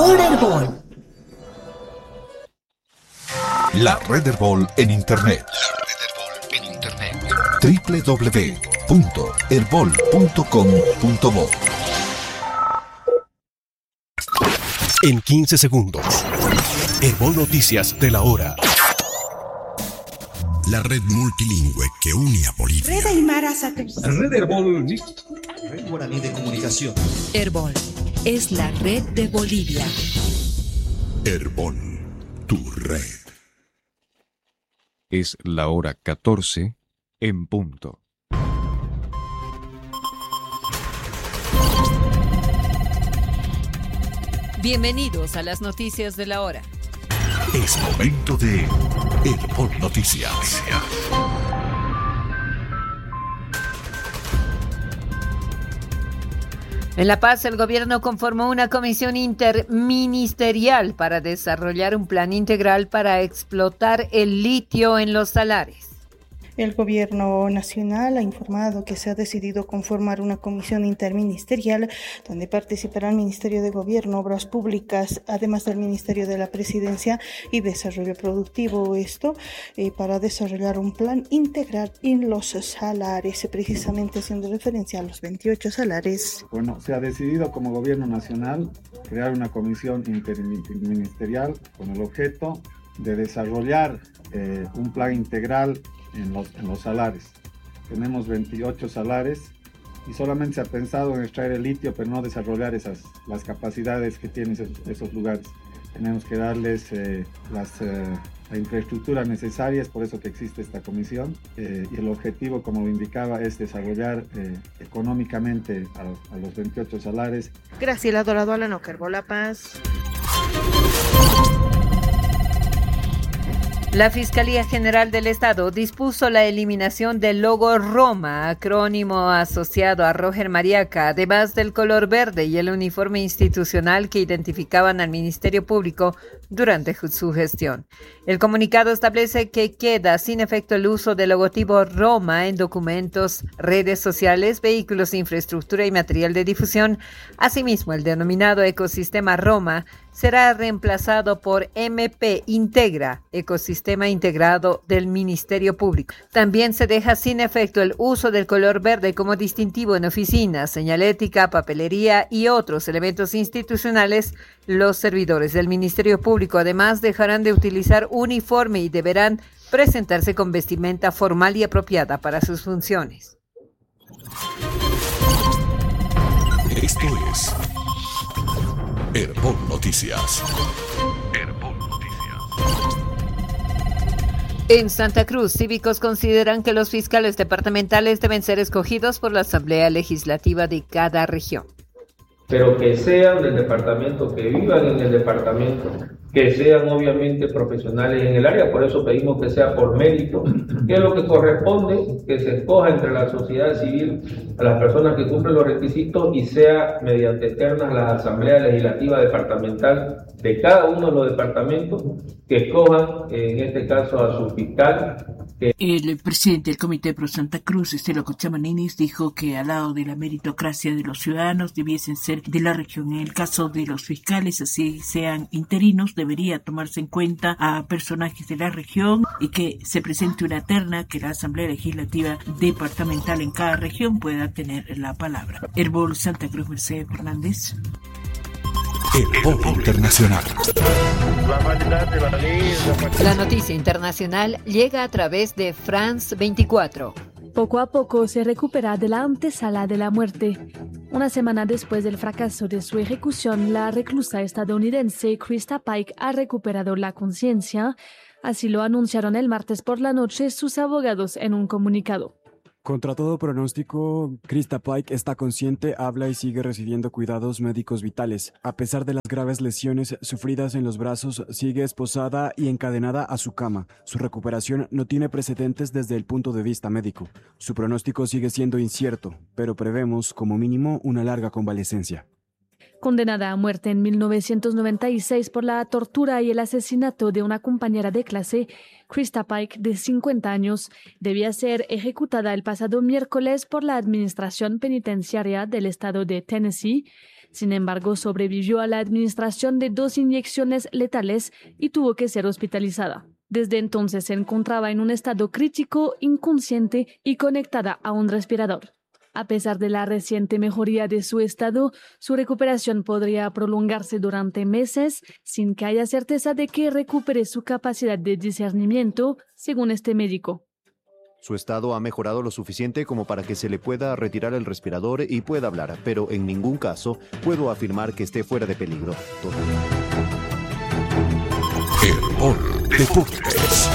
por Herbol. La red Herbol en Internet. www.herbol.com.bo. En 15 segundos. Herbol Noticias de la hora. La red multilingüe que une a Bolivia. Red Herbol. Red Guaraní de Comunicación. Herbol es la red de Bolivia. Herbol, tu red. Es la hora 14 en punto. Bienvenidos a las noticias de la hora. Es momento de Herbol Noticias. En La Paz, el gobierno conformó una comisión interministerial para desarrollar un plan integral para explotar el litio en los salares. El gobierno nacional ha informado que se ha decidido conformar una comisión interministerial donde participará el Ministerio de Gobierno, Obras Públicas, además del Ministerio de la Presidencia y Desarrollo Productivo. Esto para desarrollar un plan integral en los salares, precisamente haciendo referencia a los 28 salares. Bueno, se ha decidido como gobierno nacional crear una comisión interministerial con el objeto de desarrollar un plan integral en los salares. Tenemos 28 salares y solamente se ha pensado en extraer el litio, pero no desarrollar las capacidades que tienen esos lugares. Tenemos que darles la infraestructura necesaria, es por eso que existe esta comisión, y el objetivo, como lo indicaba, es desarrollar económicamente a los 28 salares. Graciela Dorado, Alano Herbol La Paz. La Fiscalía General del Estado dispuso la eliminación del logo Roma, acrónimo asociado a Roger Mariaca, además del color verde y el uniforme institucional que identificaban al Ministerio Público durante su gestión. El comunicado establece que queda sin efecto el uso del logotipo Roma en documentos, redes sociales, vehículos, infraestructura y material de difusión. Asimismo, el denominado ecosistema Roma será reemplazado por MP Integra, ecosistema integrado del Ministerio Público. También se deja sin efecto el uso del color verde como distintivo en oficinas, señalética, papelería y otros elementos institucionales. Los servidores del Ministerio Público además dejarán de utilizar uniforme y deberán presentarse con vestimenta formal y apropiada para sus funciones. Esto es Herbol Noticias. Herbol Noticias. En Santa Cruz, cívicos consideran que los fiscales departamentales deben ser escogidos por la Asamblea Legislativa de cada región. Pero que sean del departamento, que vivan en el departamento, que sean obviamente profesionales en el área, por eso pedimos que sea por mérito, que es lo que corresponde, que se escoja entre la sociedad civil a las personas que cumplen los requisitos y sea mediante ternas la Asamblea Legislativa Departamental de cada uno de los departamentos que escojan, en este caso, a su fiscal. El presidente del Comité Pro Santa Cruz, Estelo Cochamaninis, dijo que al lado de la meritocracia de los ciudadanos debiesen ser de la región. En el caso de los fiscales, así sean interinos, debería tomarse en cuenta a personajes de la región y que se presente una terna que la Asamblea Legislativa Departamental en cada región pueda tener la palabra. Herbol Santa Cruz, Mercedes Fernández. Herbol Internacional. La noticia internacional llega a través de France 24. Poco a poco se recupera de la antesala de la muerte. Una semana después del fracaso de su ejecución, la reclusa estadounidense Krista Pike ha recuperado la conciencia. Así lo anunciaron el martes por la noche sus abogados en un comunicado. Contra todo pronóstico, Krista Pike está consciente, habla y sigue recibiendo cuidados médicos vitales. A pesar de las graves lesiones sufridas en los brazos, sigue esposada y encadenada a su cama. Su recuperación no tiene precedentes desde el punto de vista médico. Su pronóstico sigue siendo incierto, pero prevemos como mínimo una larga convalecencia. Condenada a muerte en 1996 por la tortura y el asesinato de una compañera de clase, Krista Pike, de 50 años, debía ser ejecutada el pasado miércoles por la Administración Penitenciaria del estado de Tennessee. Sin embargo, sobrevivió a la administración de 2 inyecciones letales y tuvo que ser hospitalizada. Desde entonces se encontraba en un estado crítico, inconsciente y conectada a un respirador. A pesar de la reciente mejoría de su estado, su recuperación podría prolongarse durante meses sin que haya certeza de que recupere su capacidad de discernimiento, según este médico. Su estado ha mejorado lo suficiente como para que se le pueda retirar el respirador y pueda hablar, pero en ningún caso puedo afirmar que esté fuera de peligro. Herbol Deportes.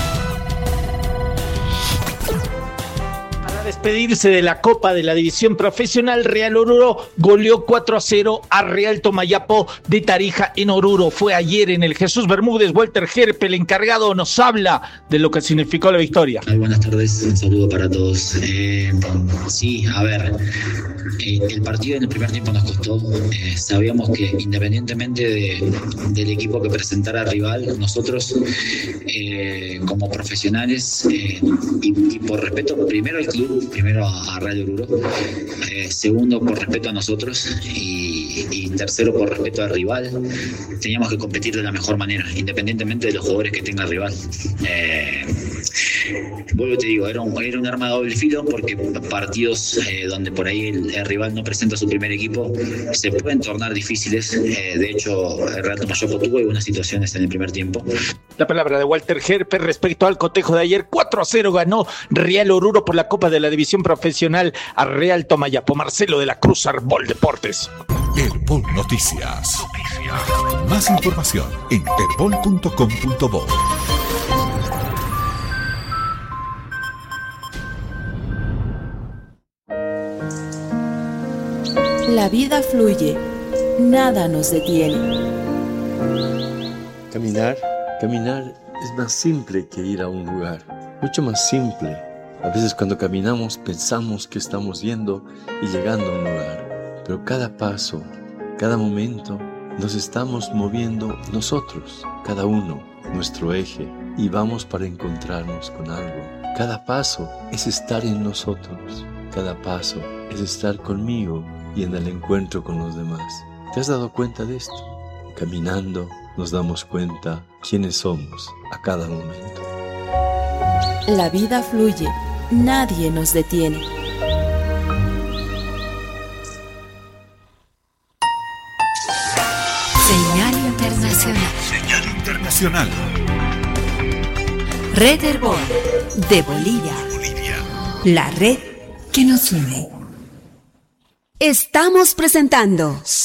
Despedirse de la Copa de la División Profesional, Real Oruro goleó 4-0 a Real Tomayapo de Tarija en Oruro. Fue ayer en el Jesús Bermúdez. Walter Gerpe, el encargado, nos habla de lo que significó la victoria. Buenas tardes, un saludo para todos. Sí, a ver, el partido en el primer tiempo nos costó. Sabíamos que independientemente del equipo que presentara rival, nosotros como profesionales y por respeto primero al club, primero a Real Oruro, segundo por respeto a nosotros y tercero por respeto al rival, teníamos que competir de la mejor manera, independientemente de los jugadores que tenga el rival. Vuelvo te digo, era un arma de doble filo, porque partidos donde por ahí el rival no presenta su primer equipo se pueden tornar difíciles. De hecho, el Real Tomayapo tuvo algunas situaciones en el primer tiempo. La palabra de Walter Gerpe respecto al cotejo de ayer. 4-0 ganó Real Oruro por la Copa de la División Profesional a Real Tomayapo. Marcelo de la Cruz, Herbol Deportes. Herbol Noticias. Más información en herbol.com.bo. La vida fluye, nada nos detiene. Caminar es más simple que ir a un lugar, mucho más simple. A veces cuando caminamos pensamos que estamos yendo y llegando a un lugar, pero cada paso, cada momento, nos estamos moviendo nosotros, cada uno, nuestro eje, y vamos para encontrarnos con algo. Cada paso es estar en nosotros, cada paso es estar conmigo y en el encuentro con los demás. ¿Te has dado cuenta de esto? Caminando nos damos cuenta quiénes somos a cada momento. La vida fluye, nadie nos detiene. Señal internacional. Señal internacional. Red Herbol de Bolivia. La red que nos une. Estamos presentando